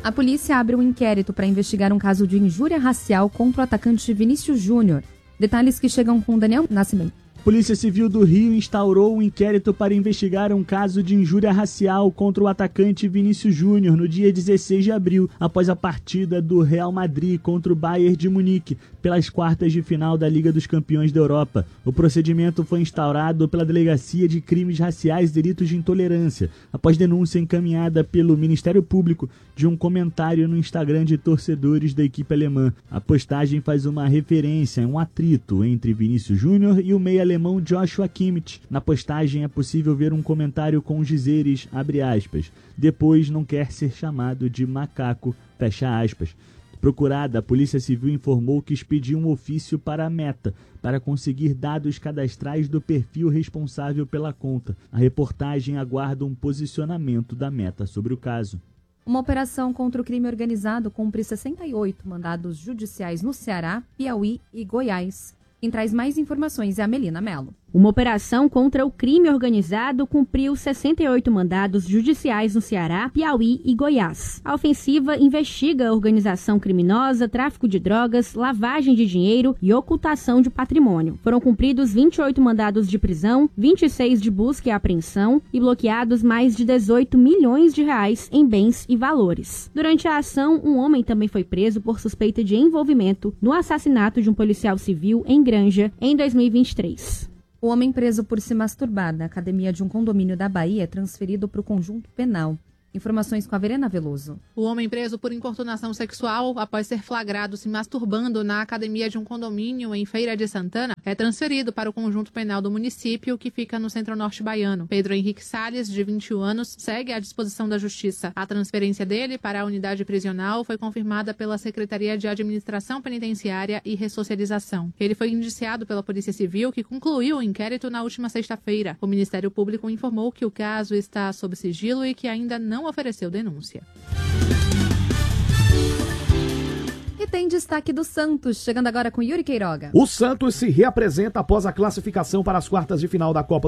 A polícia abre um inquérito para investigar um caso de injúria racial contra o atacante Vinícius Júnior. Detalhes que chegam com Daniel Nascimento. A Polícia Civil do Rio instaurou um inquérito para investigar um caso de injúria racial contra o atacante Vinícius Júnior no dia 16 de abril, após a partida do Real Madrid contra o Bayern de Munique, pelas quartas de final da Liga dos Campeões da Europa. O procedimento foi instaurado pela Delegacia de Crimes Raciais e Delitos de Intolerância, após denúncia encaminhada pelo Ministério Público de um comentário no Instagram de torcedores da equipe alemã. A postagem faz uma referência a um atrito entre Vinícius Júnior e o meia alemão Joshua Kimmich. Na postagem é possível ver um comentário com os dizeres, abre aspas, depois não quer ser chamado de macaco, fecha aspas. Procurada, a Polícia Civil informou que expediu um ofício para a Meta, para conseguir dados cadastrais do perfil responsável pela conta. A reportagem aguarda um posicionamento da Meta sobre o caso. Uma operação contra o crime organizado cumpre 68 mandados judiciais no Ceará, Piauí e Goiás. Quem traz mais informações é a Melina Mello. Uma operação contra o crime organizado cumpriu 68 mandados judiciais no Ceará, Piauí e Goiás. A ofensiva investiga a organização criminosa, tráfico de drogas, lavagem de dinheiro e ocultação de patrimônio. Foram cumpridos 28 mandados de prisão, 26 de busca e apreensão e bloqueados mais de 18 milhões de reais em bens e valores. Durante a ação, um homem também foi preso por suspeita de envolvimento no assassinato de um policial civil em Granja em 2023. O homem preso por se masturbar na academia de um condomínio da Bahia é transferido para o conjunto penal. Informações com a Verena Veloso. O homem preso por importunação sexual após ser flagrado se masturbando na academia de um condomínio em Feira de Santana é transferido para o conjunto penal do município, que fica no centro-norte baiano. Pedro Henrique Salles, de 21 anos, segue à disposição da Justiça. A transferência dele para a unidade prisional foi confirmada pela Secretaria de Administração Penitenciária e Ressocialização. Ele foi indiciado pela Polícia Civil, que concluiu o inquérito na última sexta-feira. O Ministério Público informou que o caso está sob sigilo e que ainda não ofereceu denúncia. E tem destaque do Santos, chegando agora com Yuri Queiroga. O Santos se reapresenta após a classificação para as quartas de final da Copa